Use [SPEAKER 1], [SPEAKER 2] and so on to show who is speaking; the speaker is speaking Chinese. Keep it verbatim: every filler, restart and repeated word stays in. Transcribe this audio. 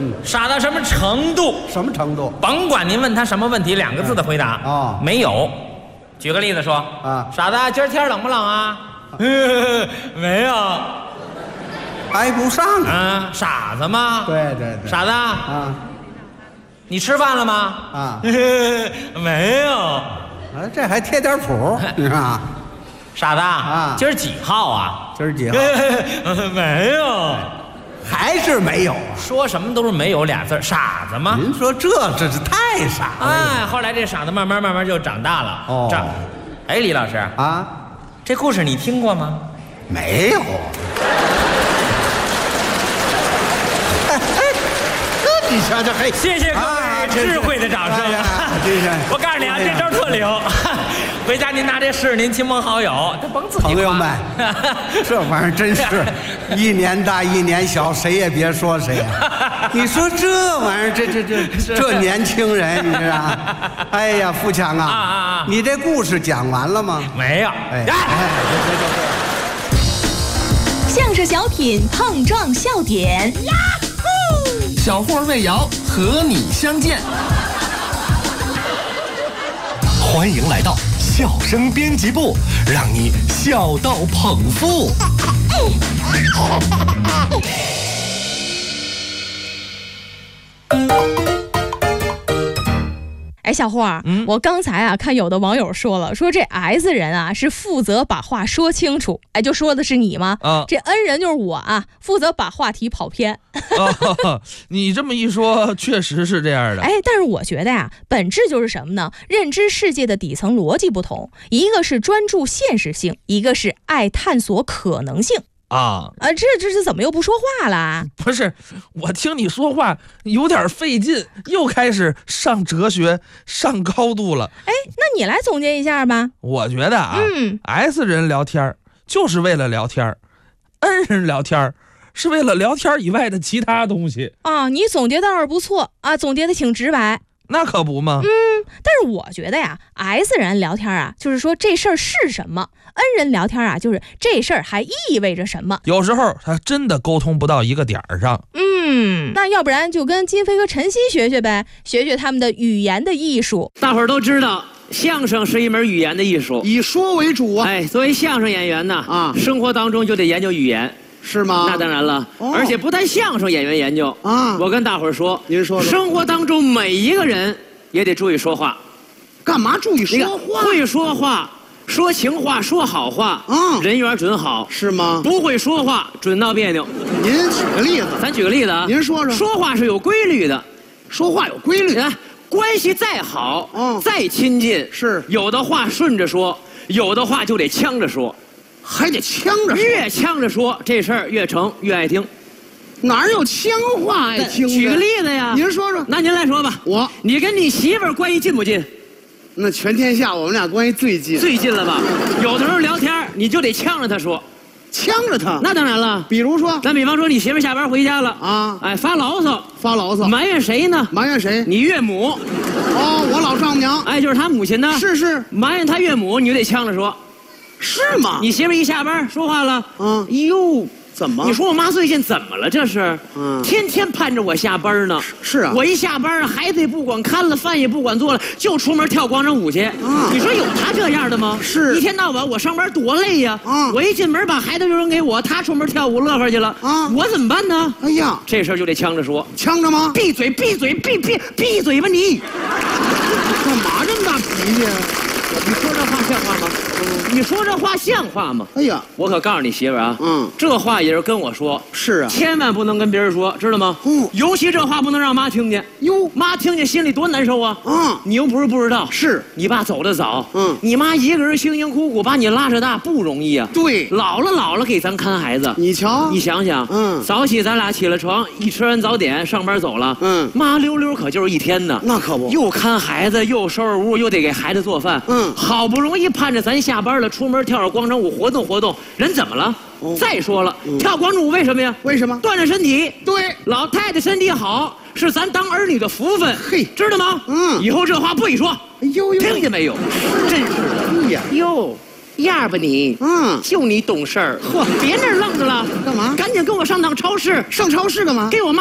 [SPEAKER 1] 嗯，
[SPEAKER 2] 傻到什么程度？
[SPEAKER 1] 什么程度？
[SPEAKER 2] 甭管您问他什么问题，两个字的回答。
[SPEAKER 1] 哦，
[SPEAKER 2] 没有。举个例子说，
[SPEAKER 1] 啊，
[SPEAKER 2] 傻子，今儿天冷不冷啊？没有。
[SPEAKER 1] 挨不上
[SPEAKER 2] 啊，傻子吗？
[SPEAKER 1] 对对对，
[SPEAKER 2] 傻子
[SPEAKER 1] 啊，
[SPEAKER 2] 你吃饭了吗？
[SPEAKER 1] 啊，
[SPEAKER 2] 没有。
[SPEAKER 1] 啊，这还贴点谱是吧？
[SPEAKER 2] 傻子
[SPEAKER 1] 啊，
[SPEAKER 2] 今儿几号啊？
[SPEAKER 1] 今儿几号？
[SPEAKER 2] 没有，
[SPEAKER 1] 还是没有啊？
[SPEAKER 2] 说什么都是没有俩字，傻子吗？
[SPEAKER 1] 您说这这是太傻了。
[SPEAKER 2] 哎，后来这傻子慢慢慢慢就长大了。
[SPEAKER 1] 哦，
[SPEAKER 2] 长，哎，李老师
[SPEAKER 1] 啊，
[SPEAKER 2] 这故事你听过吗？
[SPEAKER 1] 没有。你瞧瞧，嘿，
[SPEAKER 2] 谢谢各位智慧的掌声。我告诉你啊，这招特灵。回家您拿这试，您亲朋好友，他甭自己。
[SPEAKER 1] 朋友们，这玩意儿真是一年大一年小，谁也别说谁啊！你说这玩意儿，这这这这年轻人，你知道？哎呀，富强啊，
[SPEAKER 2] 啊啊
[SPEAKER 1] 你这故事讲完了吗？
[SPEAKER 2] 没有。
[SPEAKER 1] 哎，哎，
[SPEAKER 3] 相声小品碰撞笑点。
[SPEAKER 4] 小霍魏瑶和你相见，欢迎来到笑声编辑部，让你笑到捧腹。
[SPEAKER 3] 哎，小霍，嗯，我刚才啊看有的网友说了，说这 S 人啊是负责把话说清楚，哎，就说的是你吗？啊，这 N 人就是我啊，负责把话题跑偏。
[SPEAKER 5] 哦，你这么一说，确实是这样的。
[SPEAKER 3] 哎，但是我觉得呀，本质就是什么呢？认知世界的底层逻辑不同，一个是专注现实性，一个是爱探索可能性。
[SPEAKER 5] 啊
[SPEAKER 3] 啊，这这是怎么又不说话了？
[SPEAKER 5] 不是，我听你说话有点费劲，又开始上哲学、上高度了。
[SPEAKER 3] 哎，那你来总结一下吧。
[SPEAKER 5] 我觉得啊，
[SPEAKER 3] 嗯
[SPEAKER 5] ，S 人聊天就是为了聊天 ，N 人聊天是为了聊天以外的其他东西。
[SPEAKER 3] 啊，你总结倒是不错啊，总结的挺直白。
[SPEAKER 5] 那可不吗？
[SPEAKER 3] 嗯，但是我觉得呀 ，S 人聊天啊，就是说这事儿是什么 ；N 人聊天啊，就是这事儿还意味着什么。
[SPEAKER 5] 有时候他真的沟通不到一个点儿上。
[SPEAKER 3] 嗯，那要不然就跟金飞和陈曦学学呗，学学他们的语言的艺术。
[SPEAKER 6] 大伙儿都知道，相声是一门语言的艺术，
[SPEAKER 7] 以说为主啊。
[SPEAKER 6] 哎，作为相声演员呢，
[SPEAKER 7] 啊，
[SPEAKER 6] 生活当中就得研究语言。
[SPEAKER 7] 是吗？
[SPEAKER 6] 那当然了，
[SPEAKER 7] 哦、
[SPEAKER 6] 而且不但相声演员研究
[SPEAKER 7] 啊，
[SPEAKER 6] 我跟大伙儿说，
[SPEAKER 7] 您说说，
[SPEAKER 6] 生活当中每一个人也得注意说话。
[SPEAKER 7] 干嘛注意说话？
[SPEAKER 6] 会说话，说情话，说好话，
[SPEAKER 7] 啊，
[SPEAKER 6] 人缘准好，
[SPEAKER 7] 是吗？
[SPEAKER 6] 不会说话，准闹别扭。
[SPEAKER 7] 您举个例子，
[SPEAKER 6] 咱举个例子啊，
[SPEAKER 7] 您说说，
[SPEAKER 6] 说话是有规律的，
[SPEAKER 7] 说话有规律。
[SPEAKER 6] 啊，关系再好，
[SPEAKER 7] 嗯，
[SPEAKER 6] 再亲近，
[SPEAKER 7] 是
[SPEAKER 6] 有的话顺着说，有的话就得呛着说。
[SPEAKER 7] 还得呛着说，
[SPEAKER 6] 越呛着说，这事儿越成，越爱听。
[SPEAKER 7] 哪有呛话爱听？
[SPEAKER 6] 举个例子呀，
[SPEAKER 7] 您说说。
[SPEAKER 6] 那您来说吧。
[SPEAKER 7] 我，
[SPEAKER 6] 你跟你媳妇儿关系近不近？
[SPEAKER 7] 那全天下我们俩关系最近。
[SPEAKER 6] 最近了吧？有的时候聊天你就得呛着她说，
[SPEAKER 7] 呛着她。
[SPEAKER 6] 那当然了。
[SPEAKER 7] 比如说，
[SPEAKER 6] 咱比方说你媳妇儿下班回家了啊，哎，发牢骚，
[SPEAKER 7] 发牢骚，
[SPEAKER 6] 埋怨谁呢？
[SPEAKER 7] 埋怨谁？
[SPEAKER 6] 你岳母。
[SPEAKER 7] 哦，我老丈母娘。
[SPEAKER 6] 哎，就是她母亲呢。
[SPEAKER 7] 是是。
[SPEAKER 6] 埋怨她岳母，你就得呛着说。
[SPEAKER 7] 是吗？
[SPEAKER 6] 你媳妇一下班说话了，
[SPEAKER 7] 嗯，
[SPEAKER 6] 哟，
[SPEAKER 7] 怎么？
[SPEAKER 6] 你说我妈最近怎么了？这是，嗯，天天盼着我下班呢。
[SPEAKER 7] 是啊，
[SPEAKER 6] 我一下班，孩子也不管看了，饭也不管做了，就出门跳广场舞去。
[SPEAKER 7] 啊，
[SPEAKER 6] 你说有他这样的吗？
[SPEAKER 7] 是，
[SPEAKER 6] 一天到晚我上班多累呀。啊，我一进门把孩子就扔给我，他出门跳舞乐呵去了。啊，我怎么办呢？
[SPEAKER 7] 哎呀，
[SPEAKER 6] 这事儿就得呛着说。
[SPEAKER 7] 呛着吗？
[SPEAKER 6] 闭嘴，闭嘴，闭闭闭嘴吧你！
[SPEAKER 7] 干嘛这么大脾气？
[SPEAKER 6] 你说这话像话吗？你说这话像话吗？
[SPEAKER 7] 哎呀，
[SPEAKER 6] 我可告诉你媳妇儿啊，
[SPEAKER 7] 嗯，
[SPEAKER 6] 这话也是跟我说。
[SPEAKER 7] 是啊，
[SPEAKER 6] 千万不能跟别人说，知道吗？嗯，尤其这话不能让妈听见。
[SPEAKER 7] 哟，
[SPEAKER 6] 妈听见心里多难受啊！
[SPEAKER 7] 啊，
[SPEAKER 6] 你又不是不知道，
[SPEAKER 7] 是
[SPEAKER 6] 你爸走得早，
[SPEAKER 7] 嗯，
[SPEAKER 6] 你妈一个人辛辛苦苦把你拉扯大不容易啊。
[SPEAKER 7] 对，
[SPEAKER 6] 老了老了给咱看孩子，
[SPEAKER 7] 你瞧，
[SPEAKER 6] 你想想，
[SPEAKER 7] 嗯，
[SPEAKER 6] 早起咱俩起了床，一吃完早点上班走了，
[SPEAKER 7] 嗯，
[SPEAKER 6] 妈溜溜可就是一天呢。
[SPEAKER 7] 那可不，
[SPEAKER 6] 又看孩子，又收拾屋，又得给孩子做饭，
[SPEAKER 7] 嗯，
[SPEAKER 6] 好不容易盼着咱下班了，出门跳会广场舞活动活动，人怎么了？哦、再说了、嗯，跳广场舞为什么呀？
[SPEAKER 7] 为什么？
[SPEAKER 6] 锻炼身体。
[SPEAKER 7] 对，
[SPEAKER 6] 老太太身体好是咱当儿女的福分。
[SPEAKER 7] 嘿，
[SPEAKER 6] 知道吗？嗯，以后这话不许说。
[SPEAKER 7] 哎呦呦，
[SPEAKER 6] 听见没有？真是的。
[SPEAKER 7] 哎呀，
[SPEAKER 6] 哟。样吧你，
[SPEAKER 7] 嗯，
[SPEAKER 6] 就你懂事儿。呵，别那儿愣着了，
[SPEAKER 7] 干嘛？
[SPEAKER 6] 赶紧跟我上趟超市。
[SPEAKER 7] 上超市干嘛？
[SPEAKER 6] 给我妈。